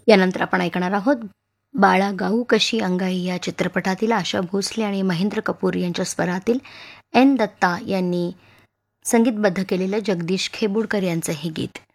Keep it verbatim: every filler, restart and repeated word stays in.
यानंतर आपण ऐकणार आहोत बाळा गाऊ कशी अंगाई या चित्रपटातील आशा भोसले आणि महेंद्र कपूर यांच्या स्वरातील एन दत्ता यांनी संगीतबद्ध केलेलं जगदीश खेबुडकर यांचं हे गीत.